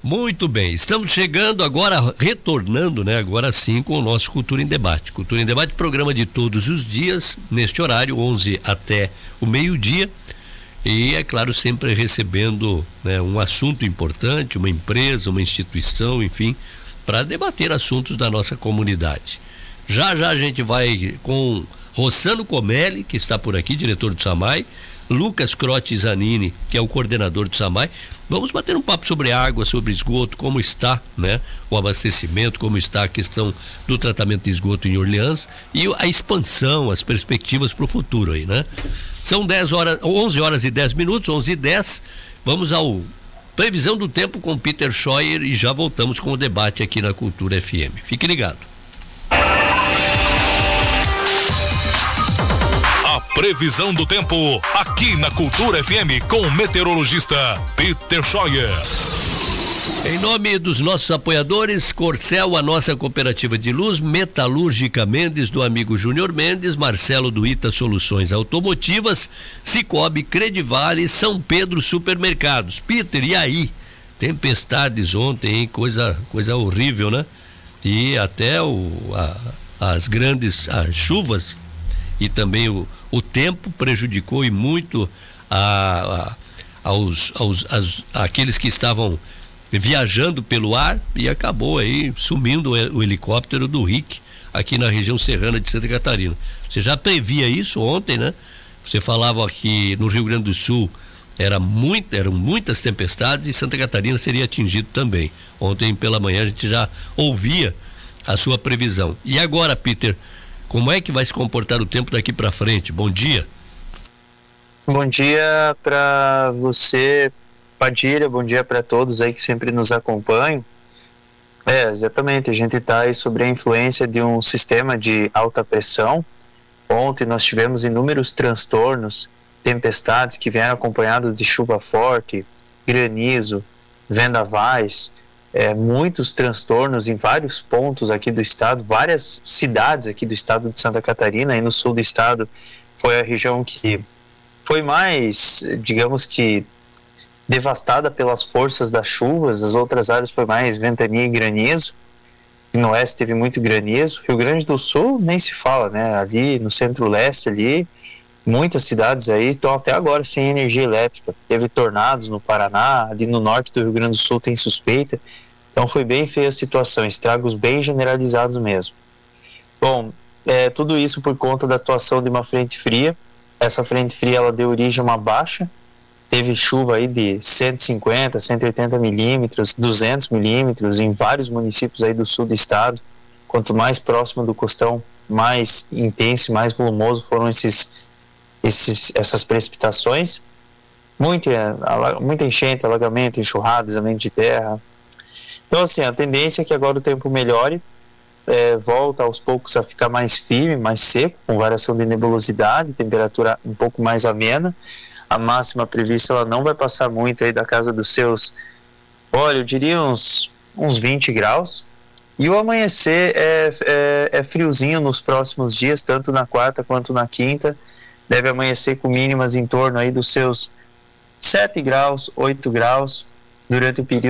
Muito bem, estamos chegando agora, retornando, né? Agora sim com o nosso Cultura em Debate. Cultura em Debate, programa de todos os dias, neste horário, 11 até o meio-dia. E, é claro, sempre recebendo, né, um assunto importante, uma empresa, uma instituição, enfim, para debater assuntos da nossa comunidade. Já a gente vai com Rossano Comelli, que está por aqui, diretor do SAMAI, Lucas Crotti Zanini, que é o coordenador do SAMAI. Vamos bater um papo sobre água, sobre esgoto, como está, né, o abastecimento, como está a questão do tratamento de esgoto em Orleans e a expansão, as perspectivas para o futuro aí, né? São 11 horas e 10 minutos, 11h10. Vamos ao previsão do tempo com Peter Scheuer e já voltamos com o debate aqui na Cultura FM. Fique ligado. Previsão do tempo aqui na Cultura FM com o meteorologista Peter Scheuer. Em nome dos nossos apoiadores, Corcel, a nossa cooperativa de luz, Metalúrgica Mendes, do amigo Júnior Mendes, Marcelo do Ita Soluções Automotivas, Cicobi, Credivale, São Pedro Supermercados. Peter, e aí? Tempestades ontem, hein? Coisa horrível, né? E até as chuvas e também o tempo prejudicou e muito aqueles que estavam viajando pelo ar, e acabou aí sumindo o helicóptero do RIC aqui na região serrana de Santa Catarina. Você já previa isso ontem, né? Você falava que no Rio Grande do Sul eram muitas tempestades e Santa Catarina seria atingido também. Ontem pela manhã a gente já ouvia a sua previsão. E agora, Peter, como é que vai se comportar o tempo daqui para frente? Bom dia. Bom dia para você, Padilha, bom dia para todos aí que sempre nos acompanham. Exatamente, a gente está aí sobre a influência de um sistema de alta pressão. Ontem nós tivemos inúmeros transtornos, tempestades que vieram acompanhadas de chuva forte, granizo, vendavais, muitos transtornos em vários pontos aqui do estado, várias cidades aqui do estado de Santa Catarina. E no sul do estado foi a região que foi mais, digamos que, devastada pelas forças das chuvas. As outras áreas foi mais ventania e granizo. No oeste teve muito granizo. Rio Grande do Sul nem se fala, né? Ali no centro-leste, ali, muitas cidades aí estão até agora sem energia elétrica. Teve tornados no Paraná, ali no norte do Rio Grande do Sul tem suspeita. Então foi bem feia a situação, estragos bem generalizados mesmo. Bom, tudo isso por conta da atuação de uma frente fria. Essa frente fria, ela deu origem a uma baixa. Teve chuva aí de 150, 180 milímetros, 200 milímetros em vários municípios aí do sul do estado. Quanto mais próximo do costão, mais intenso e mais volumoso foram essas precipitações. Muita enchente, alagamento, enxurrada, deslizamento de terra. Então, assim, a tendência é que agora o tempo melhore, volta aos poucos a ficar mais firme, mais seco, com variação de nebulosidade, temperatura um pouco mais amena. A máxima prevista, ela não vai passar muito aí da casa dos seus, eu diria uns 20 graus. E o amanhecer é friozinho nos próximos dias, tanto na quarta quanto na quinta. Deve amanhecer com mínimas em torno aí dos seus 7 graus, 8 graus, durante o período